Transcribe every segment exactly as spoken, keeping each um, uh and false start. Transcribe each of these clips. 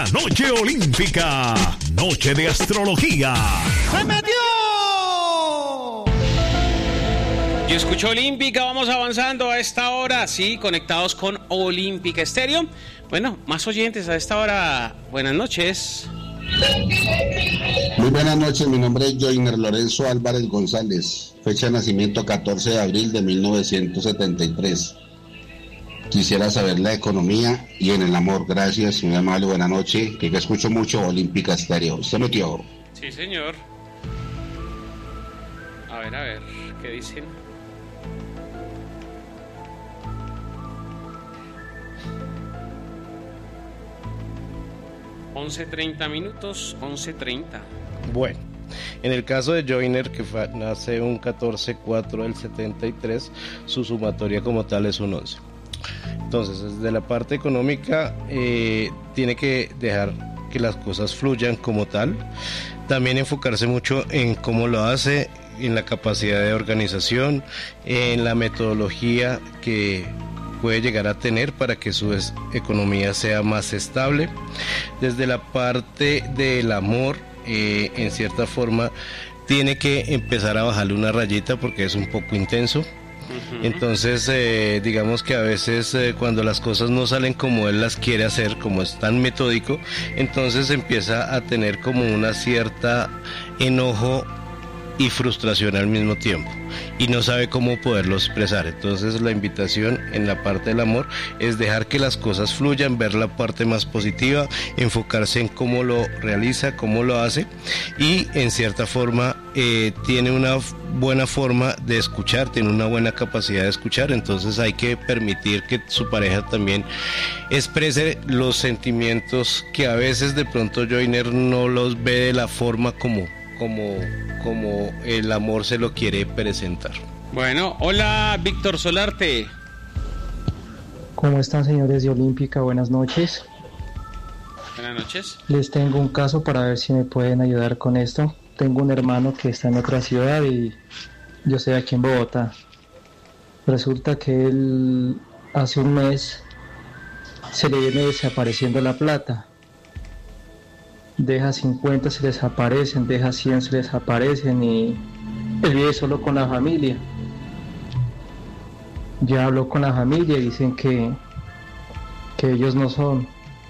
la noche olímpica, noche de astrología. ¡Se metió! Yo escucho Olímpica, vamos avanzando a esta hora, sí, conectados con Olímpica Estéreo. Bueno, más oyentes a esta hora, buenas noches. Muy buenas noches, mi nombre es Joiner Lorenzo Álvarez González, fecha de nacimiento catorce de abril de mil novecientos setenta y tres. Quisiera saber la economía y en el amor. Gracias, muy amable, buena noche, que, que escucho mucho Olímpica Estéreo. ¿Se metió? Sí, señor. A ver, a ver, ¿qué dicen? once treinta minutos, once treinta. Bueno, en el caso de Joiner, que fa- nace un catorce cuatro del setenta y tres, su sumatoria como tal es un once. Entonces, desde la parte económica, eh, tiene que dejar que las cosas fluyan como tal. También enfocarse mucho en cómo lo hace, en la capacidad de organización, en la metodología que puede llegar a tener para que su es- economía sea más estable. Desde la parte del amor, eh, en cierta forma, tiene que empezar a bajarle una rayita porque es un poco intenso. Uh-huh. Entonces, eh, digamos que a veces eh, cuando las cosas no salen como él las quiere hacer, como es tan metódico, entonces empieza a tener como una cierta enojo y frustración al mismo tiempo y no sabe cómo poderlo expresar. Entonces la invitación en la parte del amor es dejar que las cosas fluyan, ver la parte más positiva, enfocarse en cómo lo realiza, cómo lo hace, y en cierta forma eh, tiene una buena forma de escuchar, tiene una buena capacidad de escuchar. Entonces hay que permitir que su pareja también exprese los sentimientos que a veces de pronto Joiner no los ve de la forma como como, como el amor se lo quiere presentar. Bueno, hola Víctor Solarte. ¿Cómo están, señores de Olímpica? Buenas noches. Buenas noches. Les tengo un caso para ver si me pueden ayudar con esto. Tengo un hermano que está en otra ciudad y yo estoy aquí en Bogotá. Resulta que él hace un mes se le viene desapareciendo la plata. Deja cincuenta, se les aparecen, deja cien, se les aparecen, y él vive solo con la familia. Ya habló con la familia y dicen que, que ellos no son.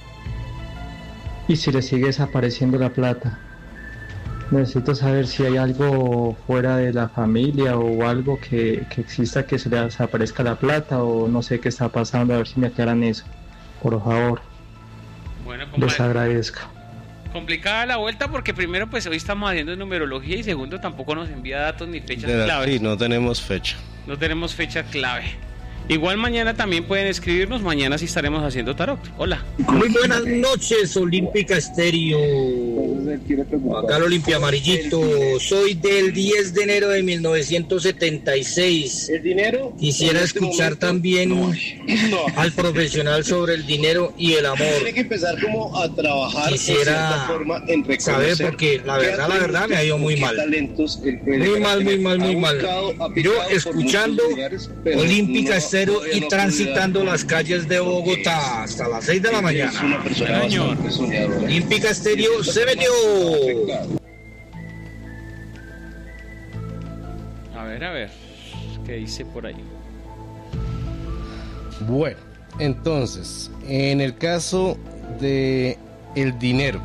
Y si le sigue desapareciendo la plata, necesito saber si hay algo fuera de la familia o algo que, que exista que se le desaparezca la plata, o no sé qué está pasando, a ver si me aclaran eso, por favor. Bueno, les agradezco. Complicada la vuelta porque primero pues hoy estamos haciendo numerología y segundo tampoco nos envía datos ni fechas de claves. Sí, no tenemos fecha. No tenemos fecha clave. Igual mañana también pueden escribirnos, mañana sí estaremos haciendo tarot. Hola. Muy buenas noches, Olímpica Estéreo. Acá el Olimpia Amarillito. Soy del diez de enero de mil novecientos setenta y seis. ¿El dinero? Quisiera escuchar también no, no. al profesional sobre el dinero y el amor. Tiene que empezar como a trabajar. Quisiera forma en saber, porque la verdad, la verdad me ha ido muy mal. Talentos, muy mal, muy mal, muy mal. Yo escuchando Olímpica Estéreo y transitando las calles de Bogotá hasta las seis de la mañana. Olímpica Estéreo se metió. A ver, a ver, ¿qué dice por ahí? Bueno, entonces, en el caso de el dinero,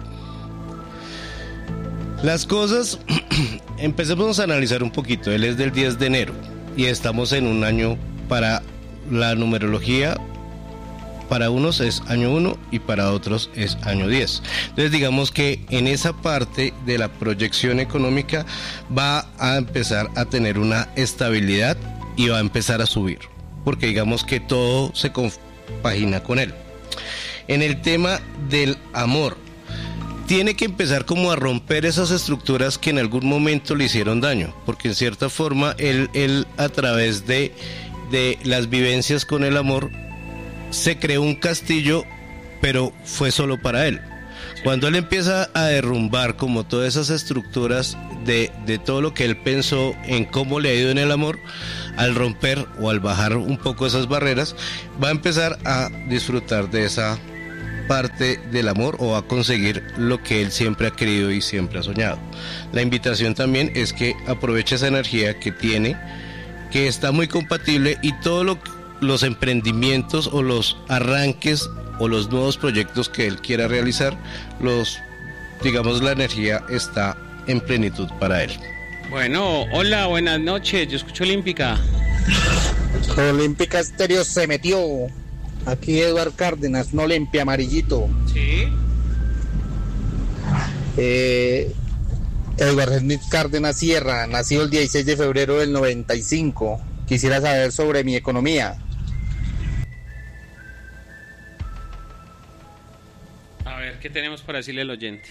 las cosas, empecemos a analizar un poquito. Él es del diez de enero y estamos en un año para la numerología. Para unos es año uno y para otros es año diez. Entonces digamos que en esa parte de la proyección económica va a empezar a tener una estabilidad y va a empezar a subir, porque digamos que todo se compagina con él. En el tema del amor, tiene que empezar como a romper esas estructuras que en algún momento le hicieron daño, porque en cierta forma él, él a través de de las vivencias con el amor se creó un castillo, pero fue solo para él. Cuando él empieza a derrumbar como todas esas estructuras de, de todo lo que él pensó en cómo le ha ido en el amor, al romper o al bajar un poco esas barreras, va a empezar a disfrutar de esa parte del amor o va a conseguir lo que él siempre ha querido y siempre ha soñado. La invitación también es que aproveche esa energía que tiene, que está muy compatible, y todos lo, los emprendimientos o los arranques o los nuevos proyectos que él quiera realizar, los, digamos, la energía está en plenitud para él. Bueno, hola, buenas noches, yo escucho Olímpica. Olímpica Estéreo se metió. Aquí Eduard Cárdenas, no Olimpia Amarillito. Sí. Eh, Eduard Smith Cárdenas Sierra, nacido el dieciséis de febrero del noventa y cinco. Quisiera saber sobre mi economía. A ver, ¿qué tenemos para decirle al oyente?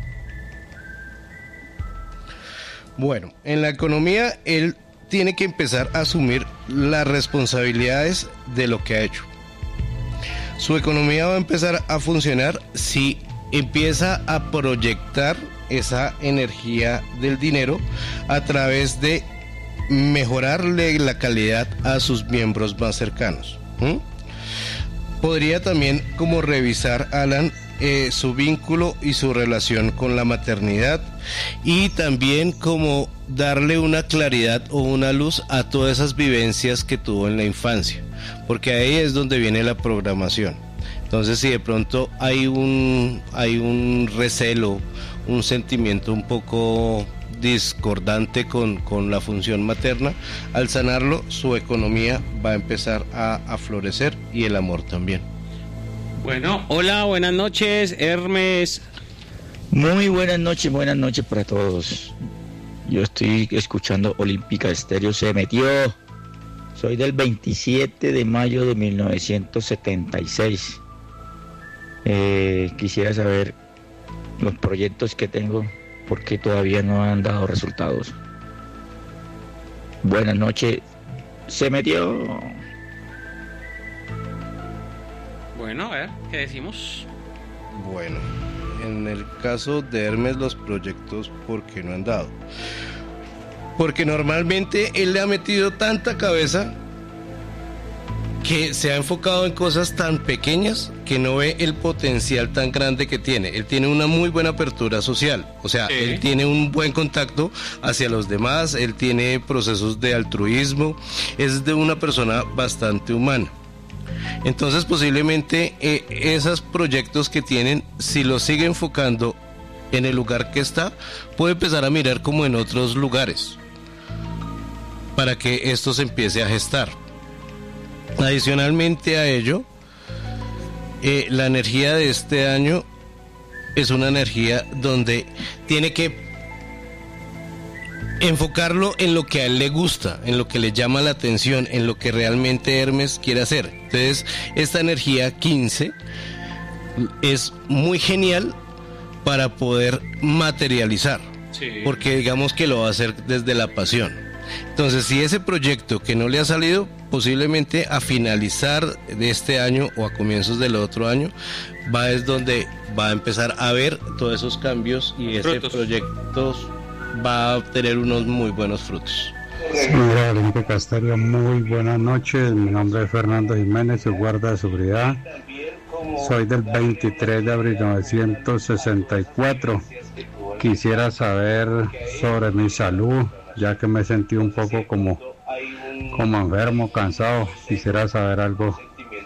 Bueno, en la economía él tiene que empezar a asumir las responsabilidades de lo que ha hecho. Su economía va a empezar a funcionar si empieza a proyectar esa energía del dinero a través de mejorarle la calidad a sus miembros más cercanos. ¿Mm? Podría también como revisar, Alan, eh, su vínculo y su relación con la maternidad, y también como darle una claridad o una luz a todas esas vivencias que tuvo en la infancia, porque ahí es donde viene la programación. Entonces, si de pronto hay un hay un recelo, un sentimiento un poco discordante con, con la función materna, al sanarlo, su economía va a empezar a, a florecer, y el amor también. Bueno, hola, buenas noches, Hermes. Muy buenas noches, buenas noches para todos. Yo estoy escuchando Olímpica Estéreo se metió. Soy del veintisiete de mayo de mil novecientos setenta y seis. Eh, quisiera saber los proyectos que tengo, porque todavía no han dado resultados. Buenas noches, se metió. Bueno, a ver, ¿qué decimos? Bueno, en el caso de Hermes, los proyectos, ¿por qué no han dado? Porque normalmente él le ha metido tanta cabeza que se ha enfocado en cosas tan pequeñas que no ve el potencial tan grande que tiene. Él tiene una muy buena apertura social, o sea, sí. Él tiene un buen contacto hacia los demás, él tiene procesos de altruismo, es de una persona bastante humana. Entonces, posiblemente eh, esos proyectos que tienen, si los sigue enfocando en el lugar que está, puede empezar a mirar como en otros lugares para que esto se empiece a gestar. Adicionalmente a ello, eh, la energía de este año es una energía donde tiene que enfocarlo en lo que a él le gusta, en lo que le llama la atención, en lo que realmente Hermes quiere hacer. Entonces, esta energía quince es muy genial para poder materializar, sí. Porque digamos que lo va a hacer desde la pasión. Entonces, si ese proyecto que no le ha salido, posiblemente a finalizar de este año o a comienzos del otro año, va es donde va a empezar a ver todos esos cambios, y ese frutos. proyecto va a tener unos muy buenos frutos. Mira, Olímpica Estéreo, muy buenas noches. Mi nombre es Fernando Jiménez, soy guarda de seguridad. Soy del veintitrés de abril de mil novecientos sesenta y cuatro. Quisiera saber sobre mi salud, ya que me sentí un poco como, como enfermo, cansado. Quisiera saber algo.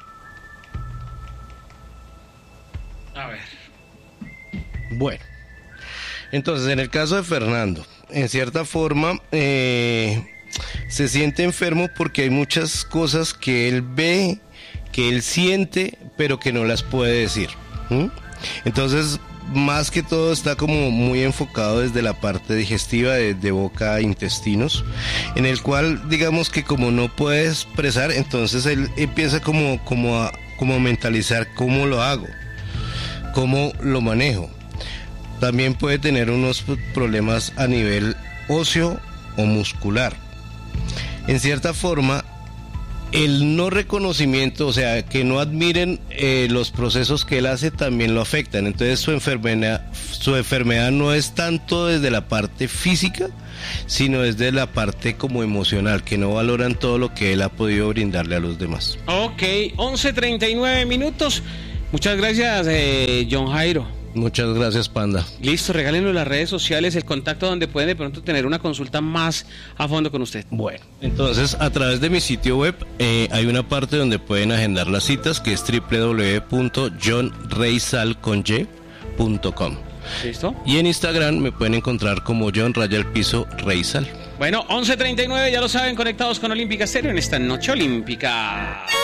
A ver. Bueno. Entonces, en el caso de Fernando, en cierta forma, eh, se siente enfermo porque hay muchas cosas que él ve, que él siente, pero que no las puede decir. ¿Mm? Entonces, más que todo está como muy enfocado desde la parte digestiva, de, de boca a intestinos, en el cual, digamos que como no puede expresar, entonces él empieza como, como, a, como a mentalizar cómo lo hago, cómo lo manejo. También puede tener unos problemas a nivel óseo o muscular. En cierta forma, el no reconocimiento, o sea, que no admiren eh, los procesos que él hace, también lo afectan. Entonces su enfermedad, su enfermedad no es tanto desde la parte física, sino desde la parte como emocional, que no valoran todo lo que él ha podido brindarle a los demás. Ok, once treinta y nueve minutos. Muchas gracias, eh, John Jairo. Muchas gracias, Panda. Listo, regálenos las redes sociales, el contacto donde pueden de pronto tener una consulta más a fondo con usted. Bueno, entonces a través de mi sitio web eh, hay una parte donde pueden agendar las citas que es doble u doble u doble u punto john reysal punto com. ¿Listo? Y en Instagram me pueden encontrar como John Raya el Piso Reysal. Bueno, once treinta y nueve, ya lo saben, conectados con Olímpica Estéreo en esta noche olímpica.